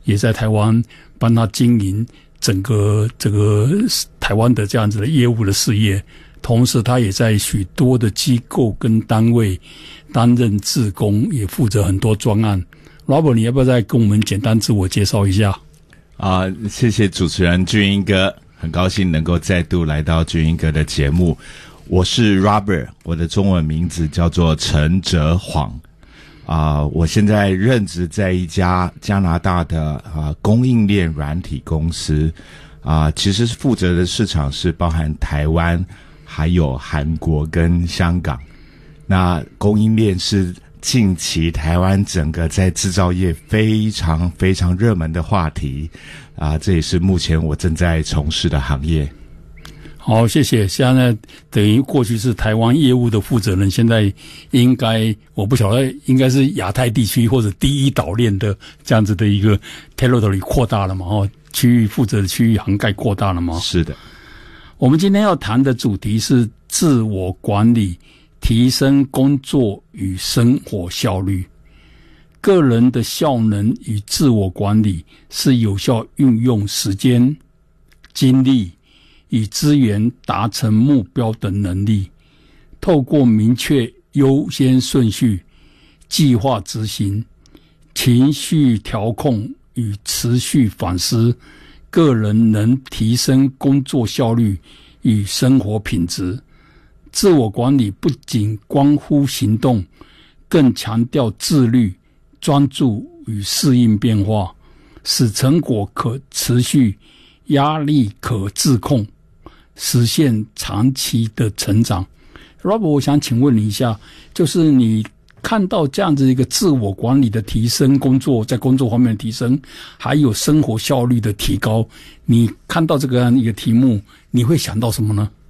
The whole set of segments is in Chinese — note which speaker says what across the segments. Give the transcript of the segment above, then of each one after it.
Speaker 1: 也在台湾帮他经营整个这个台湾的这样子的业务的事业，同时他也在许多的机构跟单位担任志工，也负责很多专案。Robert， 你要不要再跟我们简单自我介绍一下？
Speaker 2: 谢谢主持人俊英哥，很高兴能够再度来到俊英哥的节目。我是 Robert， 我的中文名字叫做陈哲晃。我现在任职在一家加拿大的供应链软体公司，其实负责的市场是包含台湾、还有韩国跟香港。那供应链是近期台湾整个在制造业非常非常热门的话题，这也是目前我正在从事的行业。
Speaker 1: 好，谢谢。现在等于过去是台湾业务的负责人，现在应该我不晓得，应该是亚太地区或者第一岛链的这样子的一个 territory 扩大了嘛？区域负责的区域涵盖扩大了吗？
Speaker 2: 是的。
Speaker 1: 我们今天要谈的主题是自我管理，提升工作与生活效率。个人的效能与自我管理是有效运用时间、精力与资源达成目标的能力，透过明确优先顺序、计划执行、情绪调控与持续反思，个人能提升工作效率与生活品质。自我管理不仅关乎行动，更强调自律、专注与适应变化，使成果可持续，压力可自控，实现长期的成长。Robert， 我想请问你一下，就是你看到这样子一个自我管理的提升，在工作方面的提升，还有生活效率的提高，你看到这个样一个题目，你会想到什么呢？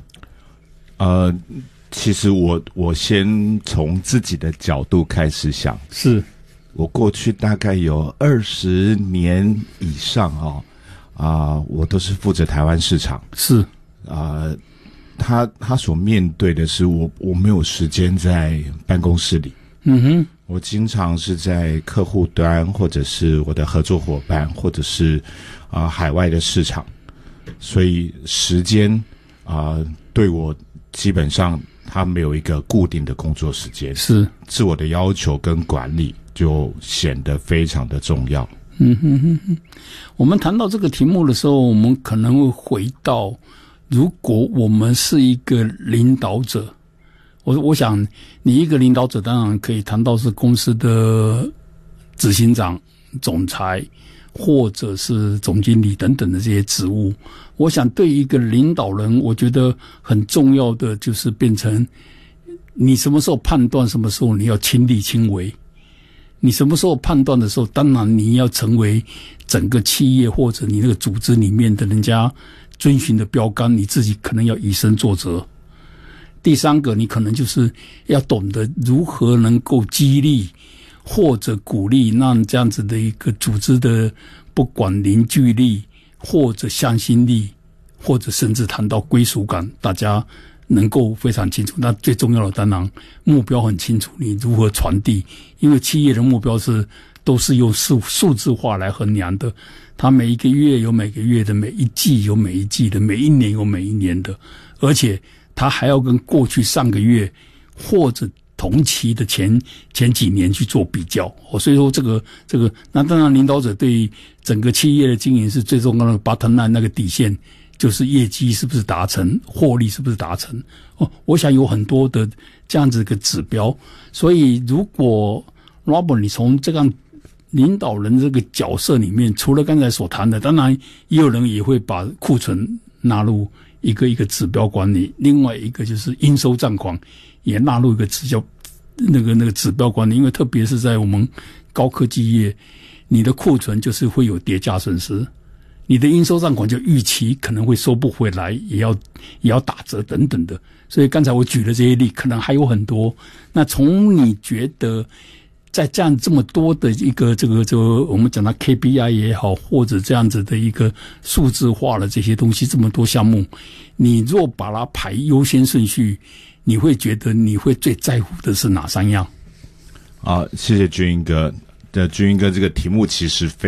Speaker 2: 其实我先从自己的角度开始想，
Speaker 1: 是
Speaker 2: 我过去大概有20年以上我都是负责台湾市场，
Speaker 1: 是
Speaker 2: 他所面对的是我没有时间在办公室里，我经常是在客户端，或者是我的合作伙伴，或者是海外的市场，所以时间对我基本上他没有一个固定的工作时间，是自我的要求跟管理就显得非常的重要。
Speaker 1: 我们谈到这个题目的时候，我们可能会回到，如果我们是一个领导者，我想你一个领导者当然可以谈到是公司的执行长、总裁或者是总经理等等的这些职务。我想对一个领导人，我觉得很重要的就是变成你什么时候判断，什么时候你要亲力亲为。你什么时候判断的时候，当然你要成为整个企业或者你那个组织里面的人家遵循的标杆，你自己可能要以身作则。第三个，你可能就是要懂得如何能够激励或者鼓励，让这样子的一个组织的不管凝聚力或者向心力，或者甚至谈到归属感，大家能够非常清楚。那最重要的当然目标很清楚，你如何传递，因为企业的目标都是用数字化来衡量的，它每一个月有每个月的，每一季有每一季的，每一年有每一年的，而且它还要跟过去上个月或者同期的前几年去做比较。所以说这个那当然领导者对于整个企业的经营是最重要的 bottom line 那个底线，就是业绩是不是达成，获利是不是达成。我想有很多的这样子一个指标。所以如果 Robert 你从这个领导人这个角色里面，除了刚才所谈的，当然也有人也会把库存纳入一个指标管理，另外一个就是应收账款也纳入一个那个指标管理，因为特别是在我们高科技业，你的库存就是会有跌价损失，你的应收账款就预期可能会收不回来，也要打折等等的。所以刚才我举的这些例可能还有很多。那从你觉得在这么多的一个这个我们讲到 KPI 也好，或者这样子的一个数字化的这些东西，这么多项目，你若把它排优先顺序，你会觉得你会最在乎的是哪3样？
Speaker 2: 谢谢君英哥。君英哥这个题目其实非